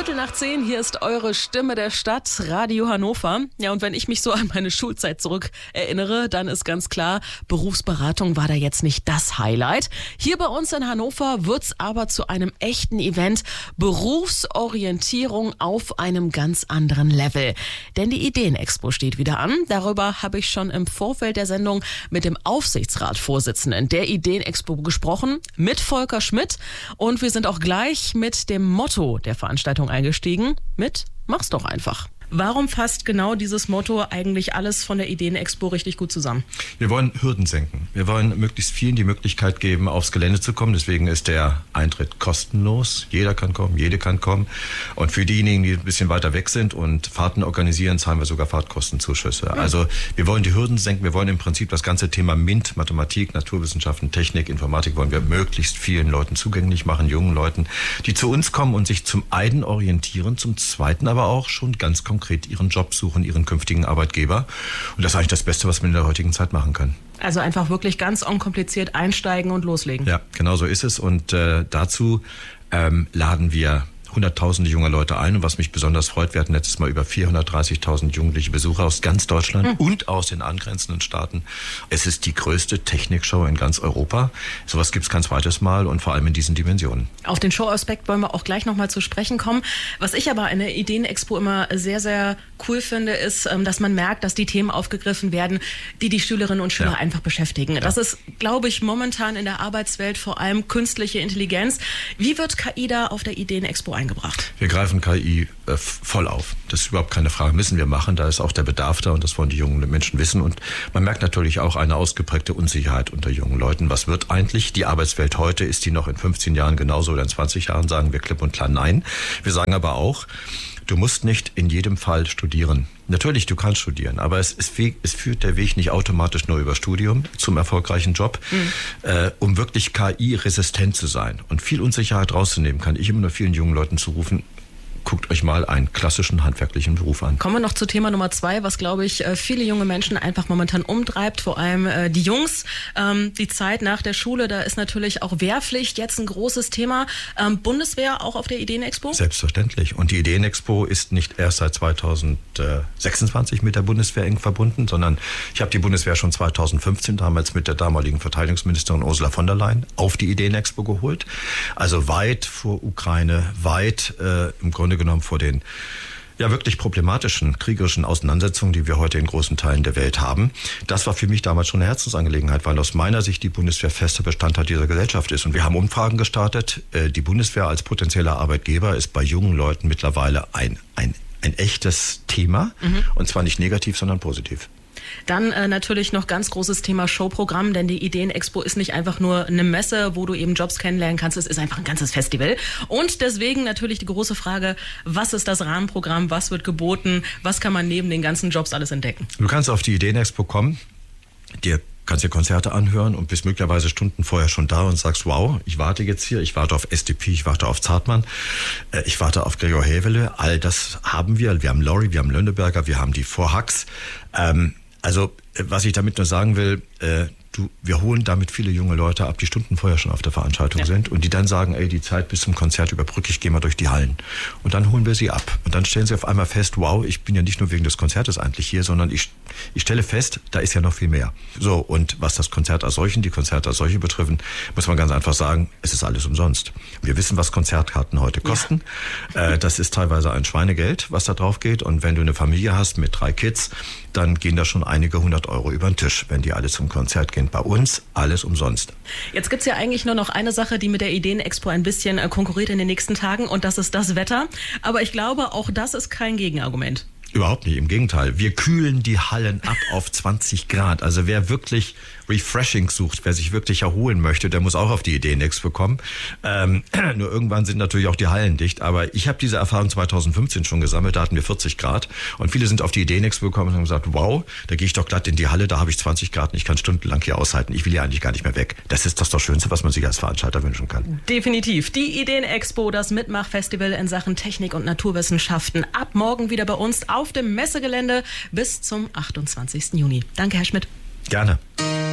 10:15, hier ist eure Stimme der Stadt, Radio Hannover. Ja, und wenn ich mich so an meine Schulzeit zurück erinnere, dann ist ganz klar, Berufsberatung war da jetzt nicht das Highlight. Hier bei uns in Hannover wird's aber zu einem echten Event, Berufsorientierung auf einem ganz anderen Level. Denn die Ideenexpo steht wieder an. Darüber habe ich schon im Vorfeld der Sendung mit dem Aufsichtsratsvorsitzenden der Ideenexpo gesprochen, mit Volker Schmidt. Und wir sind auch gleich mit dem Motto der Veranstaltung eingestiegen, mit Mach's doch einfach. Warum fasst genau dieses Motto eigentlich alles von der Ideenexpo richtig gut zusammen? Wir wollen Hürden senken. Wir wollen möglichst vielen die Möglichkeit geben, aufs Gelände zu kommen. Deswegen ist der Eintritt kostenlos. Jeder kann kommen, jede kann kommen. Und für diejenigen, die ein bisschen weiter weg sind und Fahrten organisieren, zahlen wir sogar Fahrtkostenzuschüsse. Ja. Also wir wollen die Hürden senken. Wir wollen im Prinzip das ganze Thema MINT, Mathematik, Naturwissenschaften, Technik, Informatik, wollen wir möglichst vielen Leuten zugänglich machen, jungen Leuten, die zu uns kommen und sich zum einen orientieren, zum zweiten aber auch schon ganz konkret ihren Job suchen, ihren künftigen Arbeitgeber. Und das ist eigentlich das Beste, was wir in der heutigen Zeit machen können. Also einfach wirklich ganz unkompliziert einsteigen und loslegen. Ja, genau so ist es. Und dazu laden wir Hunderttausende junger Leute ein. Und was mich besonders freut, wir hatten letztes Mal über 430.000 jugendliche Besucher aus ganz Deutschland und aus den angrenzenden Staaten. Es ist die größte Technikshow in ganz Europa. Sowas gibt es kein zweites Mal und vor allem in diesen Dimensionen. Auf den Showaspekt wollen wir auch gleich nochmal zu sprechen kommen. Was ich aber in der Ideenexpo immer sehr, sehr cool finde, ist, dass man merkt, dass die Themen aufgegriffen werden, die die Schülerinnen und Schüler einfach beschäftigen. Das ist, glaube ich, momentan in der Arbeitswelt vor allem künstliche Intelligenz. Wie wird KI da auf der Ideenexpo eingebracht? Wir greifen KI voll auf. Das ist überhaupt keine Frage, müssen wir machen. Da ist auch der Bedarf da und das wollen die jungen Menschen wissen. Und man merkt natürlich auch eine ausgeprägte Unsicherheit unter jungen Leuten. Was wird eigentlich die Arbeitswelt heute? Ist die noch in 15 Jahren genauso oder in 20 Jahren? Sagen wir klipp und klar nein. Wir sagen aber auch, du musst nicht in jedem Fall studieren. Natürlich, du kannst studieren, aber es führt der Weg nicht automatisch nur über Studium zum erfolgreichen Job. Um wirklich KI-resistent zu sein und viel Unsicherheit rauszunehmen, kann ich immer nur vielen jungen Leuten zurufen, guckt euch mal einen klassischen handwerklichen Beruf an. Kommen wir noch zu Thema Nummer 2, was, glaube ich, viele junge Menschen einfach momentan umtreibt, vor allem die Jungs. Die Zeit nach der Schule, da ist natürlich auch Wehrpflicht jetzt ein großes Thema. Bundeswehr auch auf der Ideenexpo? Selbstverständlich. Und die Ideenexpo ist nicht erst seit 2026 mit der Bundeswehr eng verbunden, sondern ich habe die Bundeswehr schon 2015 damals mit der damaligen Verteidigungsministerin Ursula von der Leyen auf die Ideenexpo geholt. Also weit vor Ukraine, weit im Grunde genommen vor den wirklich problematischen kriegerischen Auseinandersetzungen, die wir heute in großen Teilen der Welt haben. Das war für mich damals schon eine Herzensangelegenheit, weil aus meiner Sicht die Bundeswehr fester Bestandteil dieser Gesellschaft ist. Und wir haben Umfragen gestartet. Die Bundeswehr als potenzieller Arbeitgeber ist bei jungen Leuten mittlerweile ein echtes Thema. Und zwar nicht negativ, sondern positiv. Dann natürlich noch ganz großes Thema Showprogramm, denn die Ideenexpo ist nicht einfach nur eine Messe, wo du eben Jobs kennenlernen kannst, es ist einfach ein ganzes Festival. Und deswegen natürlich die große Frage, was ist das Rahmenprogramm, was wird geboten, was kann man neben den ganzen Jobs alles entdecken? Du kannst auf die Ideenexpo kommen, kannst dir Konzerte anhören und bist möglicherweise Stunden vorher schon da und sagst, wow, ich warte jetzt hier, ich warte auf SDP, ich warte auf Zartmann, ich warte auf Gregor Hävele, all das haben wir. Wir haben Lori, wir haben Lönneberger, wir haben die Vorhacks. Also, was ich damit nur sagen will, wir holen damit viele junge Leute ab, die Stunden vorher schon auf der Veranstaltung sind und die dann sagen, ey, die Zeit bis zum Konzert überbrücke ich, geh mal durch die Hallen. Und dann holen wir sie ab. Und dann stellen sie auf einmal fest, wow, ich bin ja nicht nur wegen des Konzertes eigentlich hier, sondern ich stelle fest, da ist ja noch viel mehr. So, und was das Konzert als solchen, die Konzerte als solche betreffen, muss man ganz einfach sagen, es ist alles umsonst. Wir wissen, was Konzertkarten heute kosten. Das ist teilweise ein Schweinegeld, was da drauf geht. Und wenn du eine Familie hast mit 3 Kids, dann gehen da schon einige 100 Euro über den Tisch, wenn die alle zum Konzert gehen. Bei uns alles umsonst. Jetzt gibt's ja eigentlich nur noch eine Sache, die mit der Ideenexpo ein bisschen konkurriert in den nächsten Tagen und das ist das Wetter. Aber ich glaube, auch das ist kein Gegenargument. Überhaupt nicht, im Gegenteil. Wir kühlen die Hallen ab auf 20 Grad. Also wer wirklich Refreshing sucht, wer sich wirklich erholen möchte, der muss auch auf die Ideenexpo kommen. Nur irgendwann sind natürlich auch die Hallen dicht. Aber ich habe diese Erfahrung 2015 schon gesammelt, da hatten wir 40 Grad. Und viele sind auf die Ideenexpo gekommen und haben gesagt, wow, da gehe ich doch glatt in die Halle, da habe ich 20 Grad und ich kann stundenlang hier aushalten. Ich will ja eigentlich gar nicht mehr weg. Das ist das Schönste, was man sich als Veranstalter wünschen kann. Definitiv. Die Ideenexpo, das Mitmachfestival in Sachen Technik und Naturwissenschaften. Ab morgen wieder bei uns auf dem Messegelände bis zum 28. Juni. Danke, Herr Schmidt. Gerne.